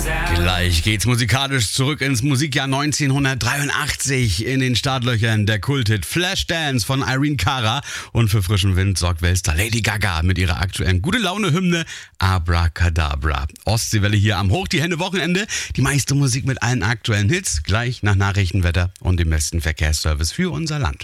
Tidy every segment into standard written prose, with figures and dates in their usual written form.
Gleich geht's musikalisch zurück ins Musikjahr 1983 in den Startlöchern der Kulthit Flashdance von Irene Cara und für frischen Wind sorgt Weltstar Lady Gaga mit ihrer aktuellen Gute-Laune-Hymne Abracadabra. Ostseewelle hier am Hoch, die Hände Wochenende, die meiste Musik mit allen aktuellen Hits, gleich nach Nachrichtenwetter und dem besten Verkehrsservice für unser Land.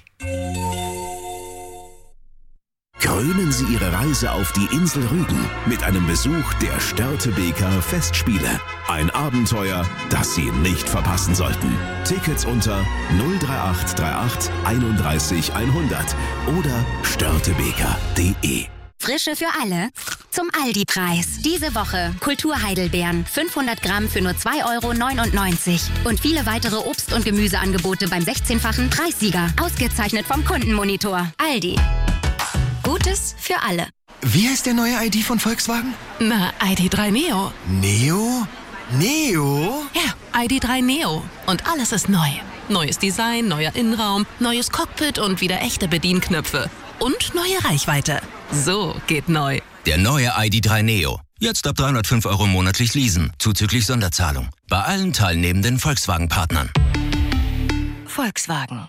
Krönen Sie Ihre Reise auf die Insel Rügen mit einem Besuch der Störtebeker Festspiele. Ein Abenteuer, das Sie nicht verpassen sollten. Tickets unter 03838 31 100 oder störtebeker.de. Frische für alle zum Aldi-Preis. Diese Woche Kultur-Heidelbeeren, 500 Gramm für nur 2,99 € und viele weitere Obst- und Gemüseangebote beim 16-fachen Preissieger. Ausgezeichnet vom Kundenmonitor. Aldi. Gutes für alle. Wie heißt der neue ID von Volkswagen? Na, ID.3 Neo. Neo? Neo? Ja, ID.3 Neo. Und alles ist neu. Neues Design, neuer Innenraum, neues Cockpit und wieder echte Bedienknöpfe. Und neue Reichweite. So geht neu. Der neue ID.3 Neo. Jetzt ab 305 € monatlich leasen, zuzüglich Sonderzahlung. Bei allen teilnehmenden Volkswagen-Partnern. Volkswagen.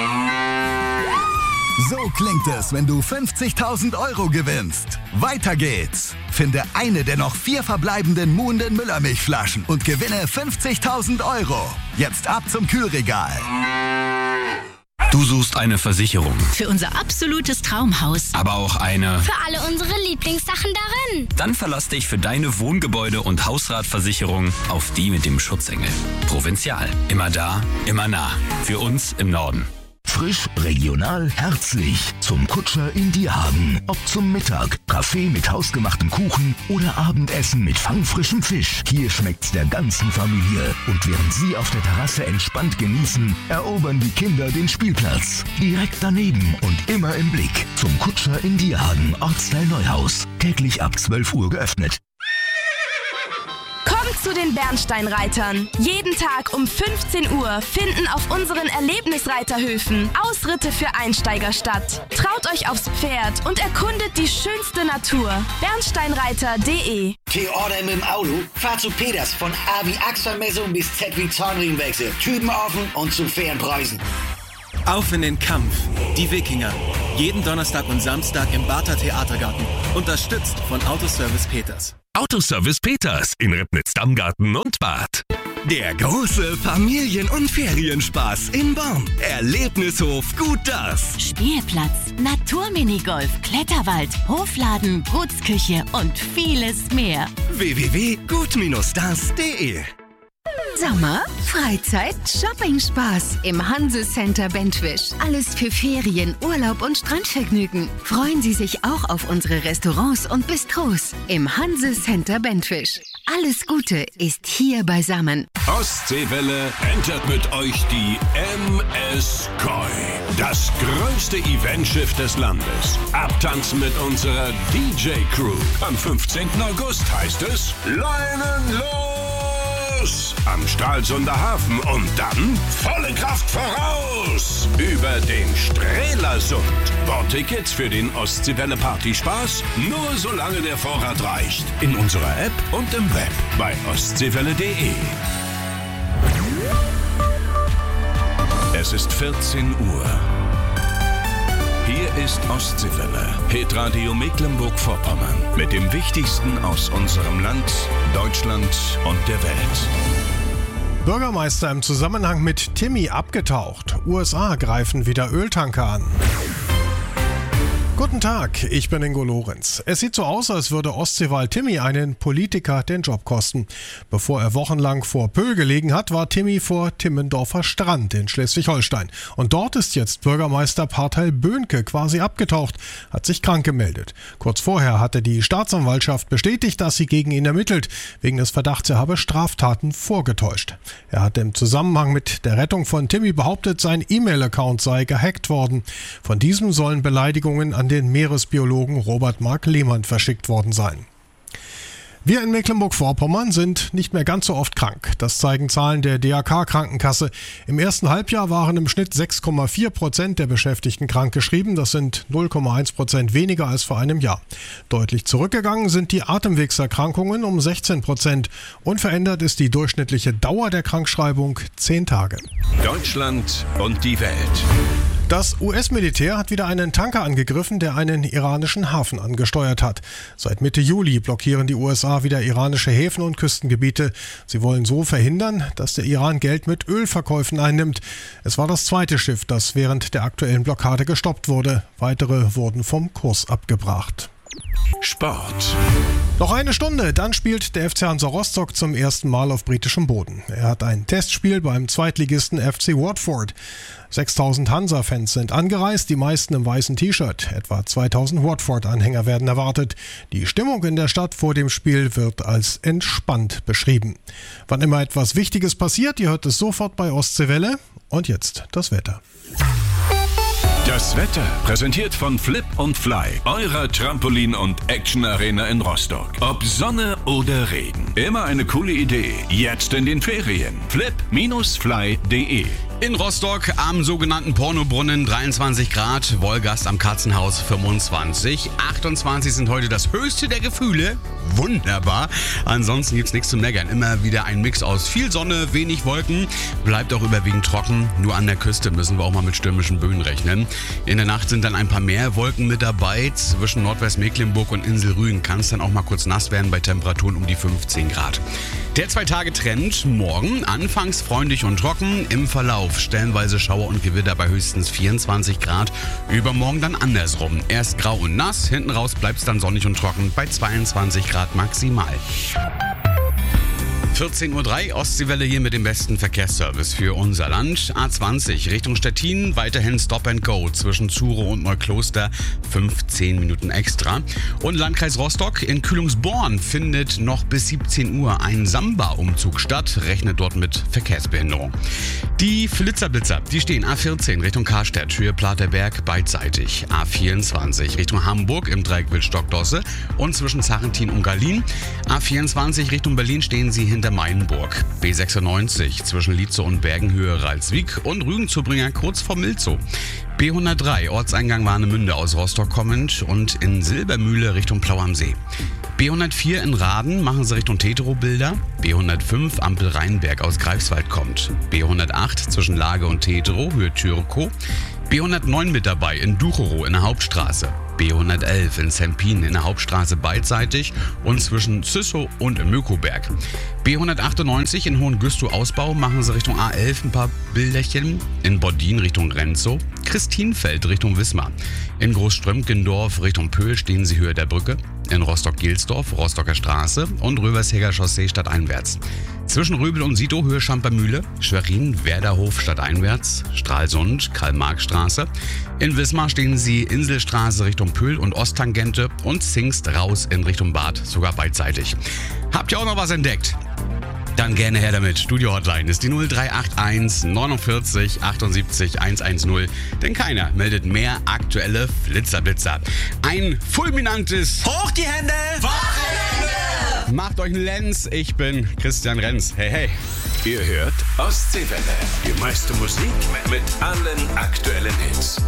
So klingt es, wenn du 50.000 € gewinnst. Weiter geht's. Finde eine der noch 4 verbleibenden Muhnden Müllermilchflaschen und gewinne 50.000 €. Jetzt ab zum Kühlregal. Du suchst eine Versicherung. Für unser absolutes Traumhaus. Aber auch eine... Für alle unsere Lieblingssachen darin. Dann verlass dich für deine Wohngebäude- und Hausratversicherung auf die mit dem Schutzengel. Provinzial. Immer da, immer nah. Für uns im Norden. Frisch, regional, herzlich. Zum Kutscher in Dierhagen. Ob zum Mittag, Kaffee mit hausgemachtem Kuchen oder Abendessen mit fangfrischem Fisch. Hier schmeckt's der ganzen Familie. Und während Sie auf der Terrasse entspannt genießen, erobern die Kinder den Spielplatz. Direkt daneben und immer im Blick. Zum Kutscher in Dierhagen, Ortsteil Neuhaus. Täglich ab 12 Uhr geöffnet. Kommt zu den Bernsteinreitern. Jeden Tag um 15 Uhr finden auf unseren Erlebnisreiterhöfen Ausritte für Einsteiger statt. Traut euch aufs Pferd und erkundet die schönste Natur. Bernsteinreiter.de. T-Order mit dem Auto? Fahr zu Peters von A wie Achselmessung bis Z wie Zahnriemenwechsel. Typen offen und zu fairen Preisen. Auf in den Kampf. Die Wikinger. Jeden Donnerstag und Samstag im Barther Theatergarten. Unterstützt von Autoservice Peters. Autoservice Peters in Ribnitz-Dammgarten und Bad. Der große Familien- und Ferienspaß in Born. Erlebnishof Gut Das. Spielplatz, Naturminigolf, Kletterwald, Hofladen, Gutsküche und vieles mehr. www.gut-das.de. Sommer, Freizeit, Shopping-Spaß im Hanse Center Bentwisch. Alles für Ferien, Urlaub und Strandvergnügen. Freuen Sie sich auch auf unsere Restaurants und Bistros im Hanse Center Bentwisch. Alles Gute ist hier beisammen. Ostseewelle entert mit euch die MS Koi. Das größte Eventschiff des Landes. Abtanzen mit unserer DJ-Crew. Am 15. August heißt es Leinen los! Am Stralsunder Hafen und dann volle Kraft voraus über den Strelasund. Bordtickets für den Ostseewelle Partyspaß nur solange der Vorrat reicht. In unserer App und im Web bei ostseewelle.de. Es ist 14 Uhr. Hier ist Ostseewelle, Hitradio Mecklenburg-Vorpommern mit dem Wichtigsten aus unserem Land, Deutschland und der Welt. Bürgermeister im Zusammenhang mit Timmy abgetaucht. USA greifen wieder Öltanker an. Guten Tag, ich bin Ingo Lorenz. Es sieht so aus, als würde Ostseewald Timmy einen Politiker den Job kosten. Bevor er wochenlang vor Pöhl gelegen hat, war Timmy vor Timmendorfer Strand in Schleswig-Holstein. Und dort ist jetzt Bürgermeister Parteil Böhnke quasi abgetaucht, hat sich krank gemeldet. Kurz vorher hatte die Staatsanwaltschaft bestätigt, dass sie gegen ihn ermittelt. Wegen des Verdachts, er habe Straftaten vorgetäuscht. Er hatte im Zusammenhang mit der Rettung von Timmy behauptet, sein E-Mail-Account sei gehackt worden. Von diesem sollen Beleidigungen an den Meeresbiologen Robert Mark Lehmann verschickt worden sein. Wir in Mecklenburg-Vorpommern sind nicht mehr ganz so oft krank. Das zeigen Zahlen der DRK-Krankenkasse. Im ersten Halbjahr waren im Schnitt 6,4% der Beschäftigten krankgeschrieben. Das sind 0,1% weniger als vor einem Jahr. Deutlich zurückgegangen sind die Atemwegserkrankungen um 16%. Unverändert ist die durchschnittliche Dauer der Krankschreibung 10 Tage. Deutschland und die Welt. Das US-Militär hat wieder einen Tanker angegriffen, der einen iranischen Hafen angesteuert hat. Seit Mitte Juli blockieren die USA wieder iranische Häfen und Küstengebiete. Sie wollen so verhindern, dass der Iran Geld mit Ölverkäufen einnimmt. Es war das zweite Schiff, das während der aktuellen Blockade gestoppt wurde. Weitere wurden vom Kurs abgebracht. Sport. Noch eine Stunde, dann spielt der FC Hansa Rostock zum ersten Mal auf britischem Boden. Er hat ein Testspiel beim Zweitligisten FC Watford. 6000 Hansa-Fans sind angereist, die meisten im weißen T-Shirt. Etwa 2000 Watford-Anhänger werden erwartet. Die Stimmung in der Stadt vor dem Spiel wird als entspannt beschrieben. Wann immer etwas Wichtiges passiert, ihr hört es sofort bei Ostseewelle. Und jetzt das Wetter. Das Wetter präsentiert von Flip und Fly, eurer Trampolin- und Action-Arena in Rostock. Ob Sonne oder Regen, immer eine coole Idee. Jetzt in den Ferien. flip-fly.de. In Rostock am sogenannten Pornobrunnen 23 Grad, Wolgast am Katzenhaus 25, 28 sind heute das höchste der Gefühle, wunderbar. Ansonsten gibt's nichts zu meckern, immer wieder ein Mix aus viel Sonne, wenig Wolken, bleibt auch überwiegend trocken, nur an der Küste müssen wir auch mal mit stürmischen Böen rechnen. In der Nacht sind dann ein paar mehr Wolken mit dabei, zwischen Nordwestmecklenburg und Insel Rügen kann es dann auch mal kurz nass werden bei Temperaturen um die 15 Grad. Der 2-Tage-Trend, morgen anfangs freundlich und trocken, im Verlauf stellenweise Schauer und Gewitter bei höchstens 24 Grad, übermorgen dann andersrum. Erst grau und nass, hinten raus bleibt es dann sonnig und trocken bei 22 Grad maximal. 14.03 Uhr, Ostseewelle hier mit dem besten Verkehrsservice für unser Land. A20 Richtung Stettin, weiterhin Stop and Go zwischen Zuro und Neukloster, 15 Minuten extra. Und Landkreis Rostock in Kühlungsborn findet noch bis 17 Uhr ein Samba-Umzug statt, rechnet dort mit Verkehrsbehinderung. Die Flitzerblitzer, die stehen A14 Richtung Karstedt, Höhe Platerberg beidseitig. A24 Richtung Hamburg im Dreieck Wildstock-Dosse und zwischen Sarrentin und Gallien. A24 Richtung Berlin stehen sie hinter Mainburg. B96 zwischen Lietzow und Bergenhöhe Ralswiek und Rügen-Zubringer kurz vor Milzow. B103 Ortseingang Warnemünde aus Rostock kommend und in Silbermühle Richtung Plau am See. B104 in Raden machen sie Richtung Teterow-Bilder. B105 Ampel Rheinberg aus Greifswald kommt. B108 zwischen Lage und Teterow, Höhe Türkow. B109 mit dabei in Ducherow in der Hauptstraße. B111 in Sempin in der Hauptstraße beidseitig und zwischen Züssow und Mökoberg. B198 in Hohengüstow Ausbau machen sie Richtung A11 ein paar Bilderchen. In Boddin Richtung Renzow. Christinfeld Richtung Wismar. In Großströmkendorf Richtung Pöhl stehen sie Höhe der Brücke. In Rostock-Gilsdorf, Rostocker Straße und Röversheger Chaussee stadteinwärts. Zwischen Röbel und Sito Höhe Schampermühle, Schwerin, Werderhof stadteinwärts, Stralsund, Karl-Marx-Straße. In Wismar stehen sie Inselstraße Richtung Pöhl und Osttangente und Zingst raus in Richtung Bad, sogar beidseitig. Habt ihr auch noch was entdeckt? Dann gerne her damit. Studio Hotline ist die 0381 49 78 110, denn keiner meldet mehr aktuelle Flitzerblitzer. Ein fulminantes Hoch die Hände! Wochenende! Macht euch einen Lenz, ich bin Christian Renz. Hey, hey. Ihr hört Ostseewelle. Die meiste Musik mit allen aktuellen Hits.